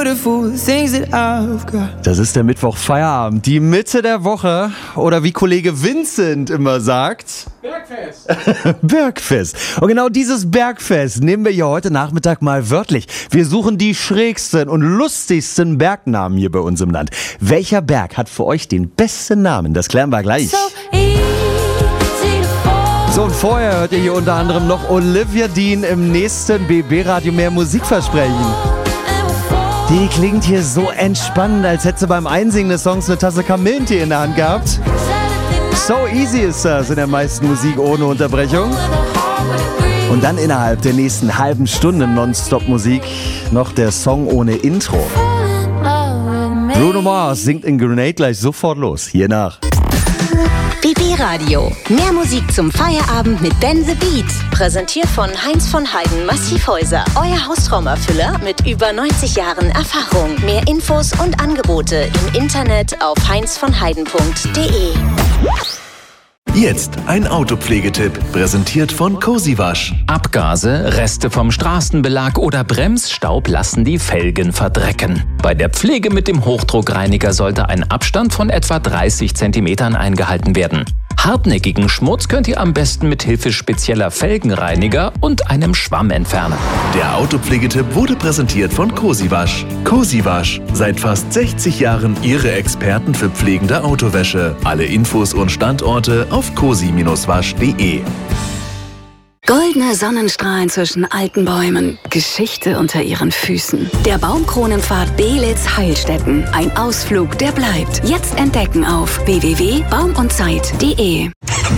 Das ist der Mittwoch Feierabend, die Mitte der Woche oder wie Kollege Vincent immer sagt, Bergfest. Bergfest. Und genau dieses Bergfest nehmen wir hier heute Nachmittag mal wörtlich. Wir suchen die schrägsten und lustigsten Bergnamen hier bei uns im Land. Welcher Berg hat für euch den besten Namen? Das klären wir gleich. So, und vorher hört ihr hier unter anderem noch Olivia Dean im nächsten BB-Radio mehr Musikversprechen. Die klingt hier so entspannend, als hätte sie beim Einsingen des Songs eine Tasse Kamillentee in der Hand gehabt. So easy ist das in der meisten Musik ohne Unterbrechung. Und dann innerhalb der nächsten halben Stunde Nonstop-Musik noch der Song ohne Intro. Bruno Mars singt in Grenade gleich sofort los. Hier nach. BB-Radio. Mehr Musik zum Feierabend mit Ben the Beat. Präsentiert von Heinz von Heiden Massivhäuser. Euer Haustraumerfüller mit über 90 Jahren Erfahrung. Mehr Infos und Angebote im Internet auf heinzvonheiden.de. Jetzt ein Autopflegetipp, präsentiert von Cozy Wash. Abgase, Reste vom Straßenbelag oder Bremsstaub lassen die Felgen verdrecken. Bei der Pflege mit dem Hochdruckreiniger sollte ein Abstand von etwa 30 cm eingehalten werden. Hartnäckigen Schmutz könnt ihr am besten mit Hilfe spezieller Felgenreiniger und einem Schwamm entfernen. Der Autopflegetipp wurde präsentiert von Cozy Wash. Cozy Wash, seit fast 60 Jahren Ihre Experten für pflegende Autowäsche. Alle Infos und Standorte auf cozy-wasch.de. Goldene Sonnenstrahlen zwischen alten Bäumen, Geschichte unter ihren Füßen. Der Baumkronenpfad Belitz-Heilstätten. Ein Ausflug, der bleibt. Jetzt entdecken auf www.baumundzeit.de.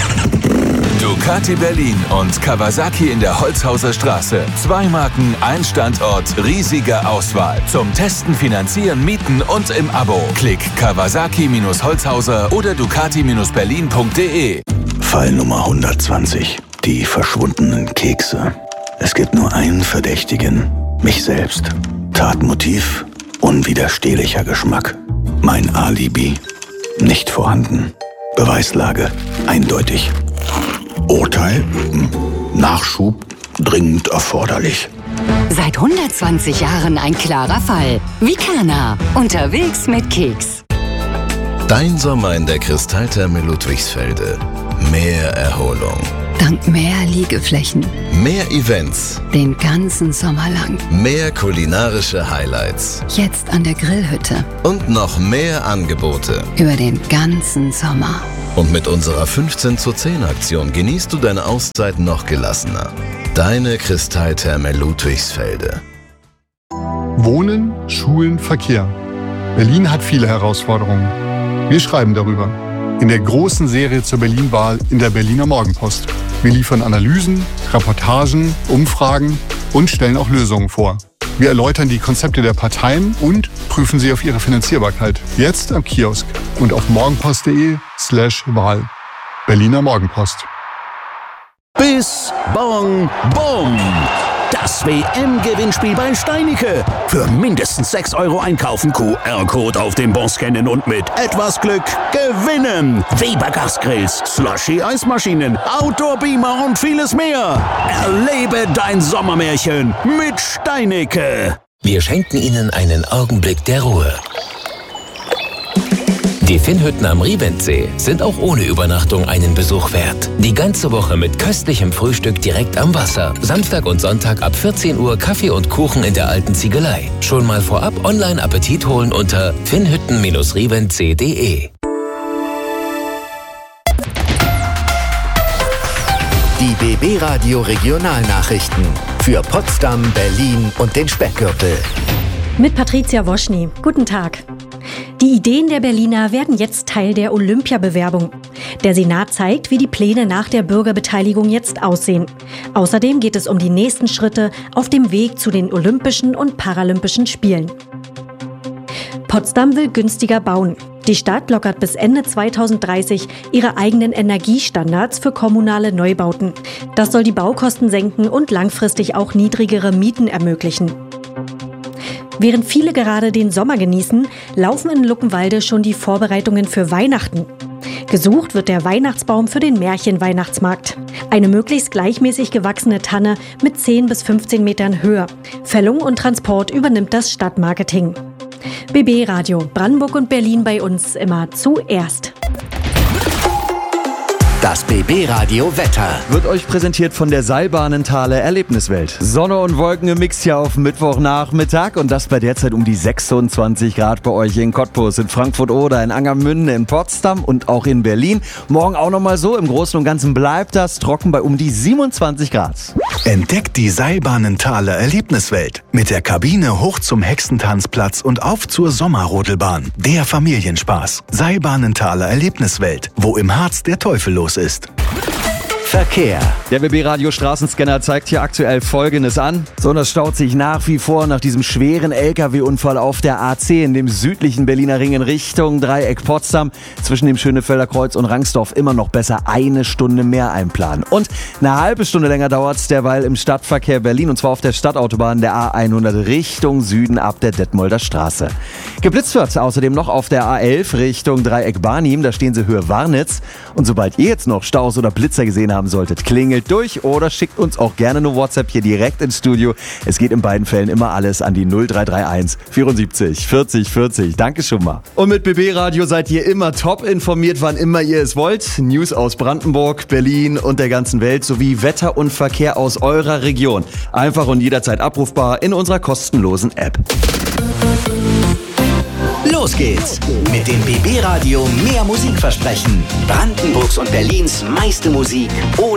Ducati Berlin und Kawasaki in der Holzhauser Straße. 2 Marken, ein Standort, riesige Auswahl. Zum Testen, Finanzieren, Mieten und im Abo. Klick Kawasaki-Holzhauser oder ducati-berlin.de. Fall Nummer 120. Die verschwundenen Kekse. Es gibt nur einen Verdächtigen. Mich selbst. Tatmotiv. Unwiderstehlicher Geschmack. Mein Alibi. Nicht vorhanden. Beweislage. Eindeutig. Urteil. Nachschub. Dringend erforderlich. Seit 120 Jahren ein klarer Fall. Vicana. Unterwegs mit Keks. Dein Sommer in der Kristalltherme Ludwigsfelde. Mehr Erholung. Dank mehr Liegeflächen. Mehr Events. Den ganzen Sommer lang. Mehr kulinarische Highlights. Jetzt an der Grillhütte. Und noch mehr Angebote. Über den ganzen Sommer. Und mit unserer 15:10 genießt du deine Auszeit noch gelassener. Deine Kristalltherme Ludwigsfelde. Wohnen, Schulen, Verkehr. Berlin hat viele Herausforderungen. Wir schreiben darüber. In der großen Serie zur Berlin-Wahl in der Berliner Morgenpost. Wir liefern Analysen, Reportagen, Umfragen und stellen auch Lösungen vor. Wir erläutern die Konzepte der Parteien und prüfen sie auf ihre Finanzierbarkeit. Jetzt am Kiosk und auf morgenpost.de/Wahl. Berliner Morgenpost. Bis Bong Bom! Das WM-Gewinnspiel bei Steinicke. Für mindestens 6 € einkaufen, QR-Code auf dem Bon scannen und mit etwas Glück gewinnen. Weber Gasgrills, Slushy-Eismaschinen, Outdoor-Beamer und vieles mehr. Erlebe dein Sommermärchen mit Steinicke. Wir schenken Ihnen einen Augenblick der Ruhe. Die Finnhütten am Riventsee sind auch ohne Übernachtung einen Besuch wert. Die ganze Woche mit köstlichem Frühstück direkt am Wasser. Samstag und Sonntag ab 14 Uhr Kaffee und Kuchen in der alten Ziegelei. Schon mal vorab online Appetit holen unter finnhütten-riventsee.de. Die BB-Radio Regionalnachrichten für Potsdam, Berlin und den Speckgürtel. Mit Patricia Woschny. Guten Tag. Die Ideen der Berliner werden jetzt Teil der Olympiabewerbung. Der Senat zeigt, wie die Pläne nach der Bürgerbeteiligung jetzt aussehen. Außerdem geht es um die nächsten Schritte auf dem Weg zu den Olympischen und Paralympischen Spielen. Potsdam will günstiger bauen. Die Stadt lockert bis Ende 2030 ihre eigenen Energiestandards für kommunale Neubauten. Das soll die Baukosten senken und langfristig auch niedrigere Mieten ermöglichen. Während viele gerade den Sommer genießen, laufen in Luckenwalde schon die Vorbereitungen für Weihnachten. Gesucht wird der Weihnachtsbaum für den Märchenweihnachtsmarkt. Eine möglichst gleichmäßig gewachsene Tanne mit 10 bis 15 Metern Höhe. Fällung und Transport übernimmt das Stadtmarketing. BB Radio, Brandenburg und Berlin bei uns immer zuerst. Das BB Radio Wetter wird euch präsentiert von der Seilbahnenthaler Erlebniswelt. Sonne und Wolken gemixt hier auf Mittwochnachmittag und das bei derzeit um die 26 Grad bei euch in Cottbus, in Frankfurt oder in Angermünde, in Potsdam und auch in Berlin. Morgen auch nochmal so. Im Großen und Ganzen bleibt das trocken bei um die 27 Grad. Entdeckt die Seilbahnenthaler Erlebniswelt. Mit der Kabine hoch zum Hexentanzplatz und auf zur Sommerrodelbahn. Der Familienspaß. Seilbahnenthaler Erlebniswelt, wo im Harz der Teufel los ist. Verkehr. Der BB Radio Straßenscanner zeigt hier aktuell Folgendes an. So, und das staut sich nach wie vor nach diesem schweren LKW-Unfall auf der A10 in dem südlichen Berliner Ring in Richtung Dreieck Potsdam. Zwischen dem Schönefelder Kreuz und Rangsdorf immer noch besser 1 Stunde mehr einplanen. Und eine halbe Stunde länger dauert es derweil im Stadtverkehr Berlin und zwar auf der Stadtautobahn der A100 Richtung Süden ab der Detmolder Straße. Geblitzt wird außerdem noch auf der A11 Richtung Dreieck Barnim. Da stehen sie Höhe Warnitz. Und sobald ihr jetzt noch Staus oder Blitzer gesehen habt, solltet, klingelt durch oder schickt uns auch gerne eine WhatsApp hier direkt ins Studio. Es geht in beiden Fällen immer alles an die 0331 74 40 40. Danke schon mal. Und mit BB Radio seid ihr immer top informiert, wann immer ihr es wollt. News aus Brandenburg, Berlin und der ganzen Welt sowie Wetter und Verkehr aus eurer Region. Einfach und jederzeit abrufbar in unserer kostenlosen App. Los geht's mit dem BB Radio mehr Musik versprechen. Brandenburgs und Berlins meiste Musik ohne